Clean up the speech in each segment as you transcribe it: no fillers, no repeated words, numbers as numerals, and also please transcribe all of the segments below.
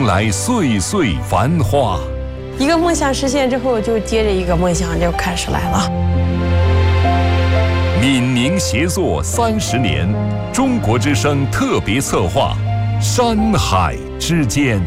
来岁岁繁华。 一个梦想实现之后，就接着一个梦想就开始来了。 闽宁协作30年，中国之声特别策划《山海之间》。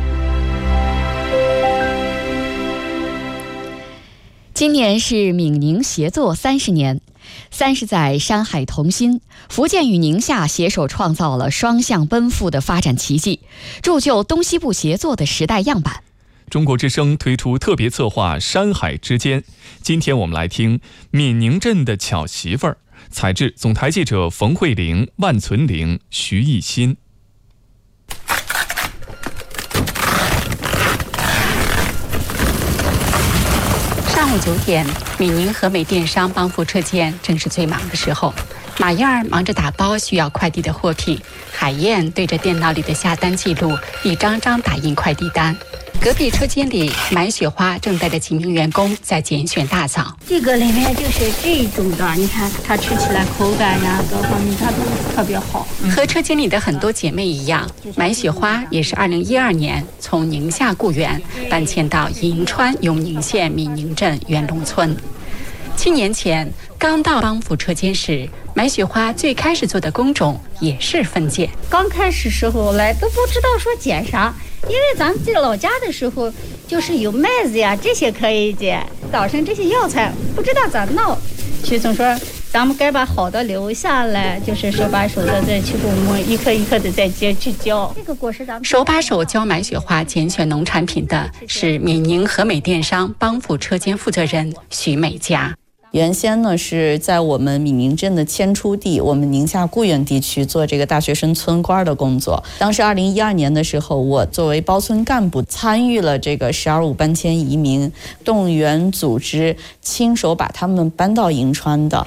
今年是闽宁协作30年，30载山海同心，福建与宁夏携手创造了双向奔赴的发展奇迹，铸就东西部协作的时代样板。 中国之声推出特别策划《山海之间》，今天我们来听闽宁镇的巧媳妇儿，采制总台记者冯慧玲、万存玲、徐艺新。 上午9点，闽宁和美电商帮扶车间正是最忙的时候。马燕儿忙着打包需要快递的货品，海燕对着电脑里的下单记录，一张张打印快递单。隔壁车间里，买雪花正带着几名员工在拣选大枣。 这个里面就是这种的，你看它吃起来口感呀，各方面它都特别好。 和车间里的很多姐妹一样，买雪花也是2012年从宁夏固原搬迁到银川永宁县闽宁镇元龙村。7年前刚到帮扶车间时，买雪花最开始做的工种也是分拣。 刚开始时候来都不知道说捡啥，因为咱们在老家的时候就是有麦子呀这些可以捡，早晨这些药材不知道咋弄。徐总说咱们该把好的留下来，就是手把手的再去给我们一颗一颗的再接去浇。这个果实咱们手把手教买雪花拣选农产品的是闽宁和美电商帮扶车间负责人徐美佳。 原先呢是在我们闽宁镇的迁出地，我们宁夏固原地区做这个大学生村官的工作。当时2012年的时候，我作为包村干部参与了这个12.5搬迁移民，动员组织，亲手把他们搬到银川的。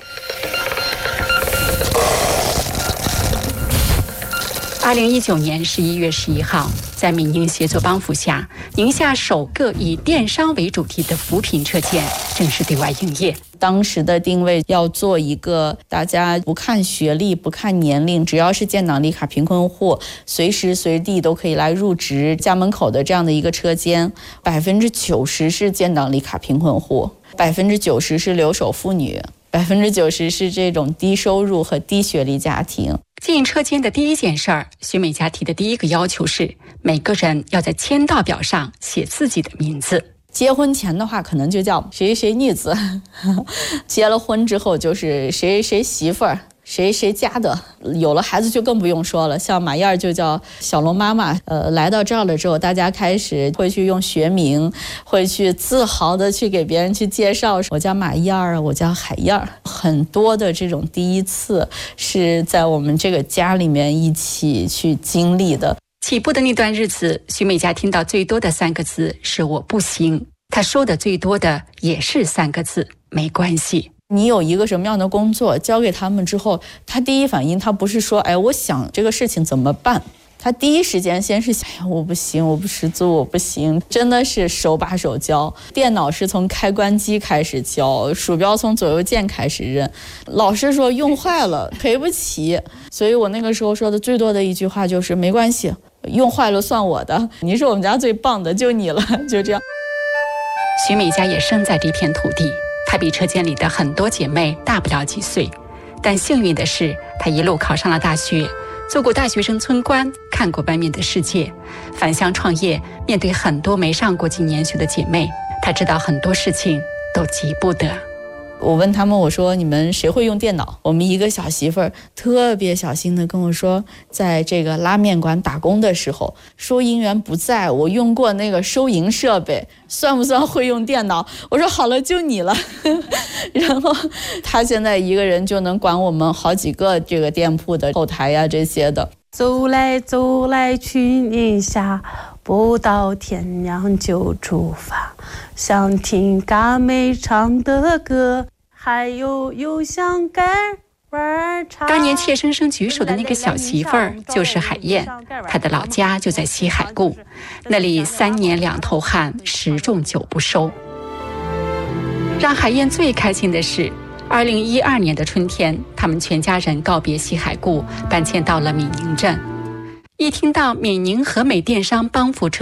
2019年11月11号，在闽宁协作帮扶下，宁夏首个以电商为主题的扶贫车间正式对外营业。 当时的定位要做一个大家不看学历、不看年龄，只要是建档立卡贫困户，随时随地都可以来入职家门口的这样的一个车间。90%是建档立卡贫困户，90%是留守妇女，90%是这种低收入和低学历家庭。 进车间的第一件事儿，徐美佳提的第一个要求是，每个人要在签到表上写自己的名字。 结婚前的话可能就叫谁谁女子，结了婚之后就是谁谁媳妇儿，谁谁家的，有了孩子就更不用说了，像马燕就叫小龙妈妈。来到这儿了之后，大家开始会去用学名，会去自豪的去给别人去介绍，我叫马燕儿，我叫海燕儿。很多的这种第一次是在我们这个家里面一起去经历的。 起步的那段日子，徐美佳听到最多的3个字是我不行，她说的最多的也是3个字，没关系。 你有一个什么样的工作交给他们之后，他第一反应他不是说我想这个事情怎么办，他第一时间先是想我不行，我不识字，我不行，真的是手把手教。电脑是从开关机开始教，鼠标从左右键开始认，老师说用坏了赔不起，所以我那个时候说的最多的一句话就是没关系，用坏了算我的，你是我们家最棒的，就你了，就这样。 徐美佳也生在这片土地，她比车间里的很多姐妹大不了几岁，但幸运的是，她一路考上了大学，做过大学生村官，看过外面的世界。返乡创业，面对很多没上过几年学的姐妹，她知道很多事情都急不得。 我问他们，我说你们谁会用电脑？我们一个小媳妇儿特别小心的跟我说，在这个拉面馆打工的时候，收银员不在，我用过那个收银设备，算不算会用电脑？我说好了，就你了。然后他现在一个人就能管我们好几个这个店铺的后台呀这些的。 走来走来去宁夏，不到天亮就出发，想听嘎妹唱的歌，还有想干玩茶。 当年怯生生举手的那个小媳妇儿就是海燕，她的老家就在西海固，那里3年2头旱，10种9不收。让海燕最开心的是2012年的春天，他们全家人告别西海固，搬迁到了闽宁镇。一听到闽宁和美电商帮扶车